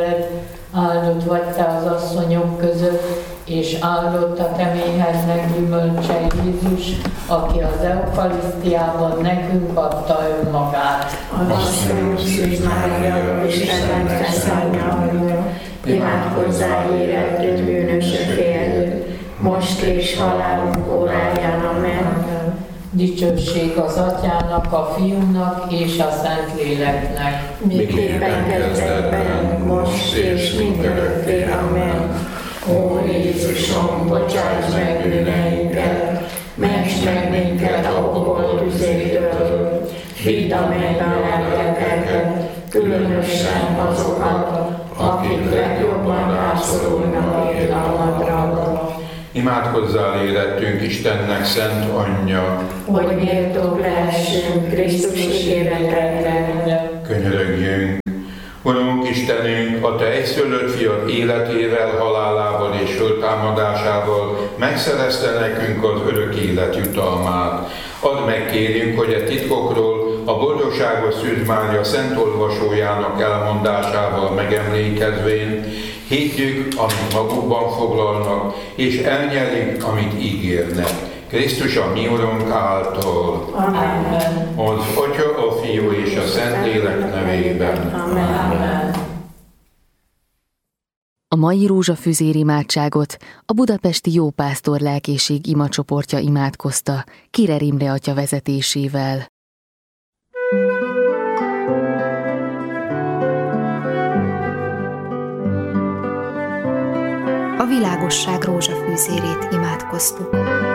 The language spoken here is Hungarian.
Áldott vagy te az asszonyok között, és áldott a te méhednek gyümölcse Jézus, aki az eukarisztiában nekünk adta önmagát. Asszonyom, Szűz Mária, Isten megszállja, imádkozzál érettünk bűnösök előtt, most és halálunk óráján. Amen. Dicsőség az Atyának, a Fiúnak és a Szentléleknek. Miképpen kezdetben, most és mindörökké. Amen. Ó Jézusom, bocsáss meg bűneinket, ments meg minket a pokol tüzétől, vidd a mennybe a lelkeket, különösen azokat, akik legjobban rászorulnak irgalmadra. Imádkozzál érettünk Istennek szent anyja, hogy méltók lehessünk Krisztus ígéreteire. Könyörögjünk! Urunk Istenünk, a te egyszülött fiad életével, halálával és föltámadásával megszerezte nekünk az örök élet jutalmát. Add meg, kérjünk, hogy a titkokról a boldogságos Szűz Mária szent olvasójának elmondásával megemlékezvén higgyük, amit magukban foglalnak, és elnyerik, amit ígérnek. Krisztus a mi Urunk által. Amen. Az Atya, a Fiú és a Szentlélek nevében. Amen. A mai rózsafüzér imádságot a budapesti Jópásztor lelkészség imacsoportja imádkozta Kirer Imre atya vezetésével. A világosság rózsafűzérét imádkoztuk.